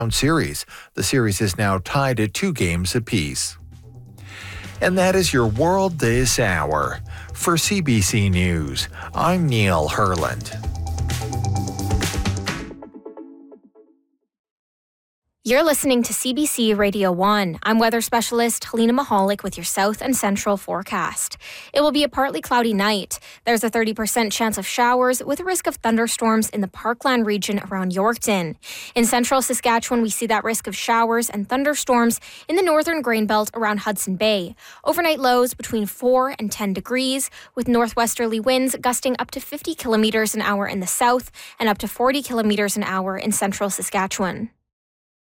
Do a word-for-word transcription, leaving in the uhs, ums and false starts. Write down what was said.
series. The series is now tied at two games apiece. And that is your world this hour. For C B C News, I'm Neil Herland. You're listening to C B C Radio one. I'm weather specialist Helena Mahalik with your south and central forecast. It will be a partly cloudy night. There's a thirty percent chance of showers with a risk of thunderstorms in the Parkland region around Yorkton. In central Saskatchewan, we see that risk of showers and thunderstorms in the northern grain belt around Hudson Bay. Overnight lows between four and ten degrees, with northwesterly winds gusting up to fifty kilometres an hour in the south and up to forty kilometres an hour in central Saskatchewan.